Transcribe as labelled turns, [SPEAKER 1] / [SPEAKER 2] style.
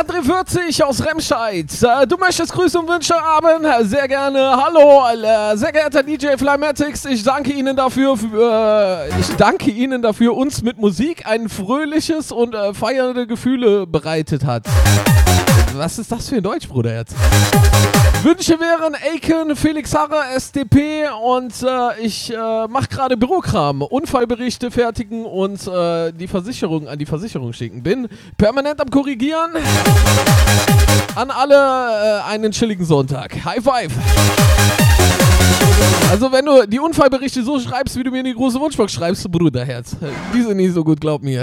[SPEAKER 1] André 40 aus Remscheid. Du möchtest Grüße und Wünsche haben? Sehr gerne. Hallo, sehr geehrter DJ Flymatics. Ich danke Ihnen dafür, uns mit Musik ein fröhliches und feiernde Gefühle bereitet hat. Was ist das für ein Deutsch, Bruder, jetzt? Wünsche wären Aiken, Felix Harrer, SDP und ich mache gerade Bürokram, Unfallberichte fertigen und die Versicherung an die Versicherung schicken. Bin permanent am Korrigieren. An alle einen chilligen Sonntag. High five! Also wenn du die Unfallberichte so schreibst, wie du mir in die große Wunschbox schreibst, Bruderherz, die sind nicht so gut, glaub mir.